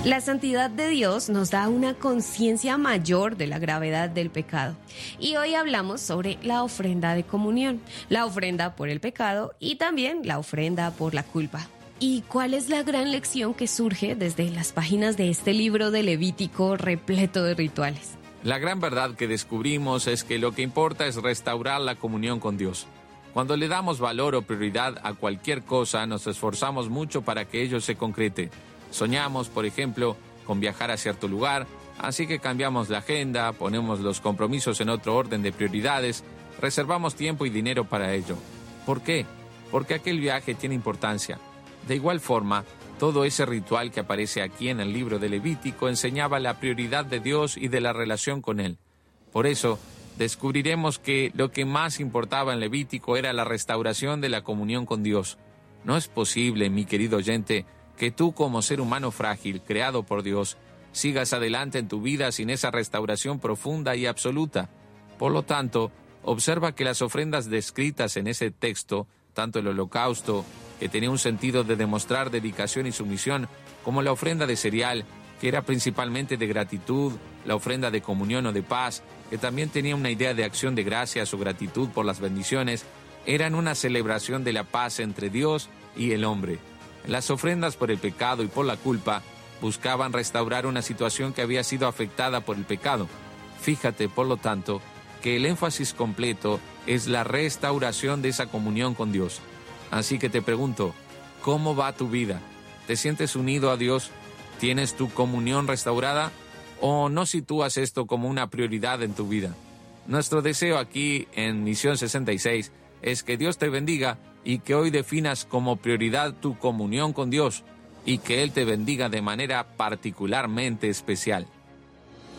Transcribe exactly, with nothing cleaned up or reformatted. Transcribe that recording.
La santidad de Dios nos da una conciencia mayor de la gravedad del pecado. Y hoy hablamos sobre la ofrenda de comunión, la ofrenda por el pecado y también la ofrenda por la culpa. ¿Y cuál es la gran lección que surge desde las páginas de este libro de Levítico repleto de rituales? La gran verdad que descubrimos es que lo que importa es restaurar la comunión con Dios. Cuando le damos valor o prioridad a cualquier cosa, nos esforzamos mucho para que ello se concrete. Soñamos, por ejemplo, con viajar a cierto lugar, así que cambiamos la agenda, ponemos los compromisos en otro orden de prioridades, reservamos tiempo y dinero para ello. ¿Por qué? Porque aquel viaje tiene importancia. De igual forma, todo ese ritual que aparece aquí en el libro de Levítico enseñaba la prioridad de Dios y de la relación con Él. Por eso, descubriremos que lo que más importaba en Levítico era la restauración de la comunión con Dios. No es posible, mi querido oyente, que tú como ser humano frágil, creado por Dios, sigas adelante en tu vida sin esa restauración profunda y absoluta. Por lo tanto, observa que las ofrendas descritas en ese texto, tanto el holocausto, que tenía un sentido de demostrar dedicación y sumisión, como la ofrenda de cereal, que era principalmente de gratitud, la ofrenda de comunión o de paz, que también tenía una idea de acción de gracias o gratitud por las bendiciones, eran una celebración de la paz entre Dios y el hombre. Las ofrendas por el pecado y por la culpa buscaban restaurar una situación que había sido afectada por el pecado. Fíjate, por lo tanto, que el énfasis completo es la restauración de esa comunión con Dios. Así que te pregunto, ¿cómo va tu vida? ¿Te sientes unido a Dios? ¿Tienes tu comunión restaurada? ¿O no sitúas esto como una prioridad en tu vida? Nuestro deseo aquí en Misión sesenta y seis es que Dios te bendiga y que hoy definas como prioridad tu comunión con Dios y que Él te bendiga de manera particularmente especial.